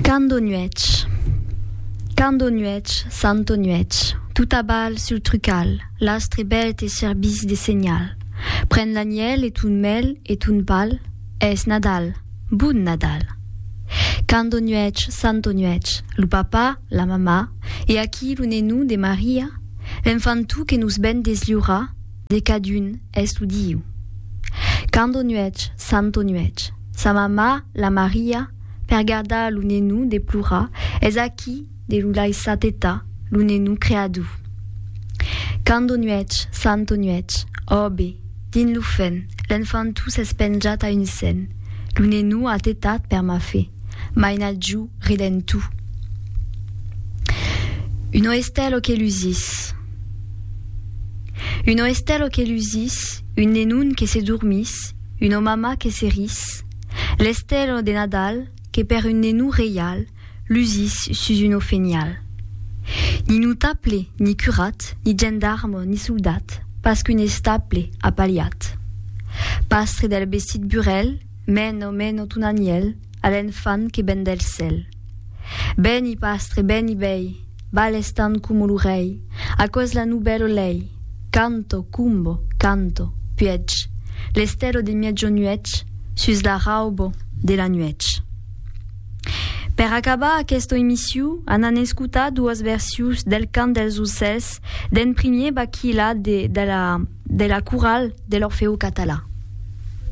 Cando nuec, santo nuec, tout à balle sur le trucal, l'astre est belle et service des seignals. Prenne l'agnel et tout mel et tout pal, es Nadal, bon Nadal. Cando nuec, santo nuec, le papa, la mama, et à qui l'unenu de Maria, l'enfantu que nous ben desliura, de cadune es l'udiu. Cando nuec, santo nuec, sa mama, la Maria, per garda l'unenu de plura, es a qui de l'ulai sa teta, l'unenu creadu. Cando nuec, santo nuec, obe, din lufen, l'enfantu s'espenjat a une scène, l'unenu a tetat per ma fe, mainadju ridentu. Uno estelo che lusis. Uno estelo che lusis, une nenun che se dormis, uno mama che se ris, l'estelo de Nadal, que per une nenou réal, lusis sus une fénial. Ni nous taple, ni curat, ni gendarme, ni soldat, parce qu'une estaple a paliat. Pastre del bessit burel, meno tunaniel, a l'enfant que ben del sel. Beni pastre, beni bei, balestan cum l'urei, a cos la nubelo lei, canto, cumbo, canto, pueg, l'estero de mieggio nuec, sus la raubo de la nuec. Per acabar aquesta emissió, han escoltat dues versions del cant dels ocells d'en primer baquila de la coral de l'Orfeu Català.